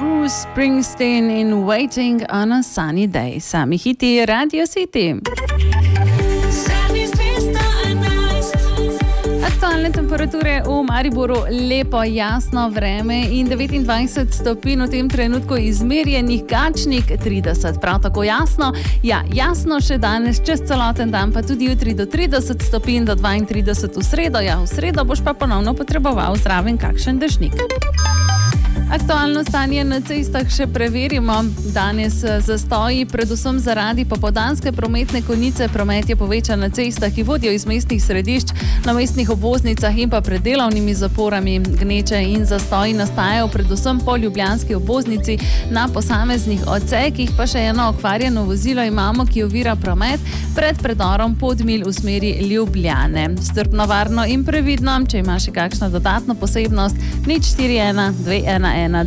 Bruce Springsteen in Waiting on a Sunny Day. Sami hiti Radio City. Aktualne temperature v Mariboru, lepo, jasno vreme in 29 stopinj v tem trenutku izmerjenih, Gačnik 30. Prav tako jasno, jasno še danes, čez celoten dan, pa tudi jutri do 30 stopinj, do 32 v sredo. V sredo boš pa ponovno potreboval zraven kakšen dežnik. Aktualno stanje na cestah še preverimo. Danes zastoji, predvsem zaradi popoldanske prometne konice. Promet je povečan na cestah, ki vodijo iz mestnih središč, na mestnih obvoznicah in pa pred delovnimi zaporami. Gneče in zastoji nastajajo predvsem po ljubljanski obvoznici, na posameznih odsekih pa še eno okvarjeno vozilo imamo, ki ovira promet pred predorom Podmilj v smeri Ljubljane. Strpno, varno in previdno. Če imaš še kakšno dodatno posebnost, 041 211